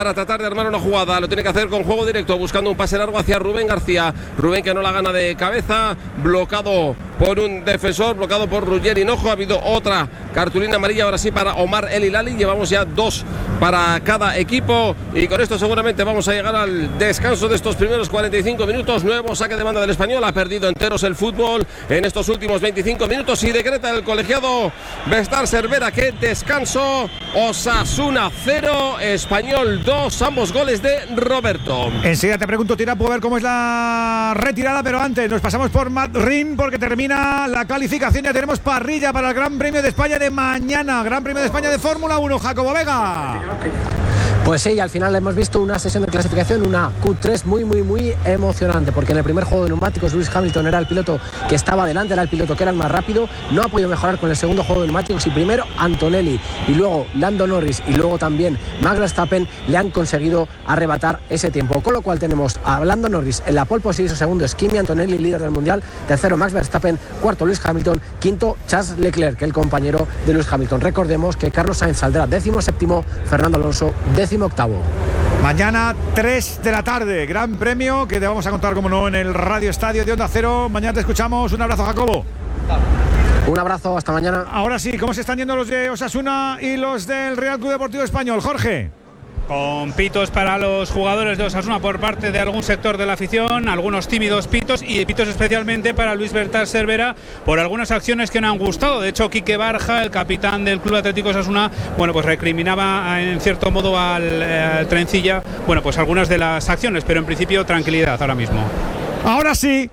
para tratar de armar una jugada, lo tiene que hacer con juego directo, buscando un pase largo hacia Rubén García. Rubén que no la gana de cabeza, blocado por un defensor, blocado por Rugger Hinojo. Ha habido otra cartulina amarilla ahora sí para Omar El Hilali. Llevamos ya 2 para cada equipo y con esto seguramente vamos a llegar al descanso de estos primeros 45 minutos. Nuevo saque de banda del Español, ha perdido enteros el fútbol en estos últimos 25 minutos y decreta el colegiado Bestar Cervera que descanso. Osasuna 0, Español 2, ambos goles de Roberto. Enseguida te pregunto, Tirapu, a ver cómo es la retirada, pero antes nos pasamos por Madrid porque termina la calificación. Ya tenemos parrilla para el Gran Premio de España de mañana. Gran Premio de España de Fórmula 1, Jacobo Vega. Pues sí, al final hemos visto una sesión de clasificación, una Q3 muy emocionante, porque en el primer juego de neumáticos Lewis Hamilton era el piloto que estaba delante, era el piloto que era el más rápido, no ha podido mejorar con el segundo juego de neumáticos y primero Antonelli y luego Lando Norris y luego también Max Verstappen le han conseguido arrebatar ese tiempo, con lo cual tenemos a Lando Norris en la pole position, segundo es Kimi Antonelli, líder del mundial, tercero Max Verstappen, cuarto Lewis Hamilton, quinto Charles Leclerc, que el compañero de Lewis Hamilton. Recordemos que Carlos Sainz saldrá 17º, Fernando Alonso 18º. Mañana 3 de la tarde, Gran Premio que te vamos a contar, como no, en el Radio Estadio de Onda Cero. Mañana te escuchamos. Un abrazo, Jacobo. Un abrazo, hasta mañana. Ahora sí, ¿cómo se están yendo los de Osasuna y los del Real Club Deportivo Español, Jorge? Con pitos para los jugadores de Osasuna por parte de algún sector de la afición, algunos tímidos pitos y pitos especialmente para Luis Bertar Cervera por algunas acciones que no han gustado. De hecho, Quique Barja, el capitán del Club Atlético Osasuna, bueno, pues recriminaba en cierto modo al Trencilla, bueno, pues algunas de las acciones, pero en principio tranquilidad ahora mismo. Ahora sí.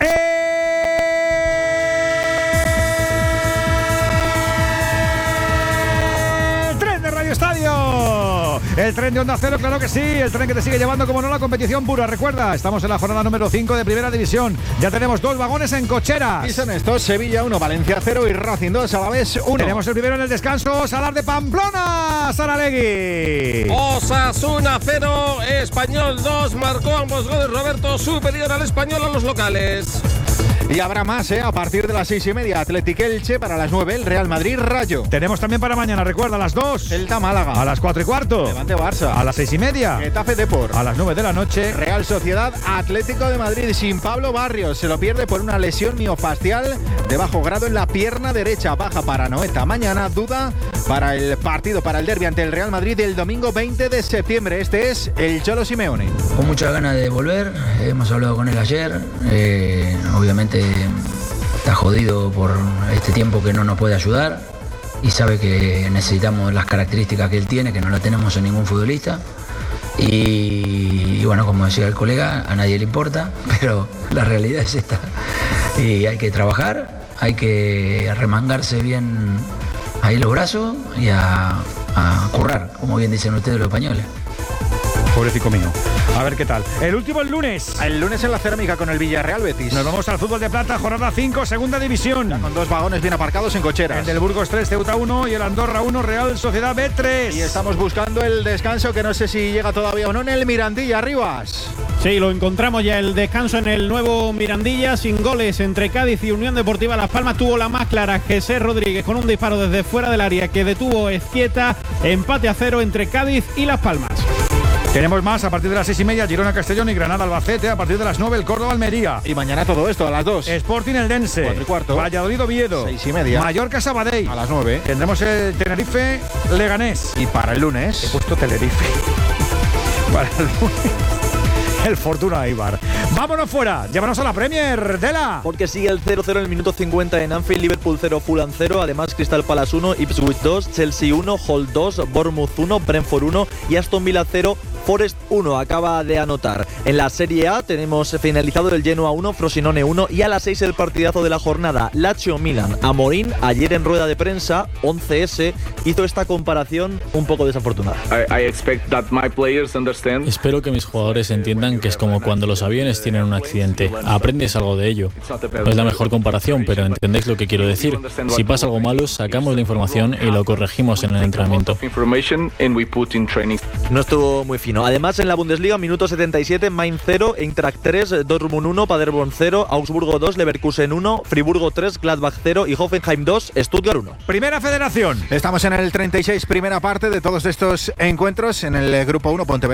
¡Tren de Radio Estadio! El tren de Onda Cero, claro que sí. El tren que te sigue llevando, como no, la competición pura. Recuerda, estamos en la jornada número 5 de Primera División. Ya tenemos 2 vagones en cocheras. Y son estos: Sevilla 1, Valencia 0 y Racing 2, Alavés 1. Tenemos el primero en el descanso, Salar de Pamplona, Saralegui. Osasuna 0, Español 2, marcó ambos goles Roberto, superior al Español a los locales. Y habrá más, a partir de las 6:30, Athletic Elche, para las 9, el Real Madrid Rayo. Tenemos también para mañana, recuerda, a las 2, Celta Málaga. A las 4:15, Levante Barça. A las 6:30, Getafe Depor. A las 9 de la noche, Real Sociedad Atlético de Madrid sin Pablo Barrios. Se lo pierde por una lesión miofascial de bajo grado en la pierna derecha. Baja para Noeta. Mañana duda para el partido, para el derbi ante el Real Madrid el domingo 20 de septiembre. Este es el Cholo Simeone. Con muchas ganas de volver. Hemos hablado con él ayer. Obviamente está jodido por este tiempo que no nos puede ayudar y sabe que necesitamos las características que él tiene, que no las tenemos en ningún futbolista. Y bueno, como decía el colega, a nadie le importa, pero la realidad es esta. Y hay que trabajar, hay que arremangarse bien ahí los brazos y a currar, como bien dicen ustedes los españoles. Pobrecito mío. A ver qué tal. El último el lunes. El lunes en la Cerámica con el Villarreal Betis. Nos vamos al fútbol de plata, jornada 5, segunda división. Ya con 2 vagones bien aparcados en cocheras. El del Burgos 3, Ceuta 1 y el Andorra 1, Real Sociedad B3. Y estamos buscando el descanso, que no sé si llega todavía o no, en el Mirandilla, Rivas. Sí, lo encontramos ya, el descanso en el nuevo Mirandilla, sin goles entre Cádiz y Unión Deportiva Las Palmas. Tuvo la más clara Jesús Rodríguez con un disparo desde fuera del área que detuvo Ezquieta. Empate a 0 entre Cádiz y Las Palmas. Tenemos más a partir de las 6:30, Girona Castellón y Granada Albacete. A partir de las 9, el Córdoba Almería. Y mañana todo esto a las 2. Sporting Eldense. 4:15. Valladolid Oviedo. 6:30. Mallorca Sabadell. A las 9. Tendremos el Tenerife Leganés. Y para el lunes. He puesto Tenerife. Para el lunes, el Fortuna Eibar. Vámonos fuera, llévanos a la Premier, Dela. Porque sigue el 0-0 en el minuto 50 en Anfield, Liverpool 0, Fulham 0, además Crystal Palace 1, Ipswich 2, Chelsea 1, Hull 2, Bournemouth 1, Brentford 1 y Aston Villa 0, Forest 1, acaba de anotar. En la Serie A tenemos finalizado el Genoa 1, Frosinone 1 y a las 6 el partidazo de la jornada, Lazio Milan. Amorín ayer en rueda de prensa, 11S, hizo esta comparación un poco desafortunada. Espero que mis jugadores entiendan que es como cuando los aviones tienen un accidente. Aprendes algo de ello. No es la mejor comparación, pero entendéis lo que quiero decir. Si pasa algo malo, sacamos la información y lo corregimos en el entrenamiento. No estuvo muy fino. Además, en la Bundesliga, minuto 77, Mainz 0, Eintracht 3, Dortmund 1, Paderborn 0, Augsburgo 2, Leverkusen 1, Friburgo 3, Gladbach 0 y Hoffenheim 2, Stuttgart 1. Primera Federación. Estamos en el 36, primera parte de todos estos encuentros en el Grupo 1 Pontevedra.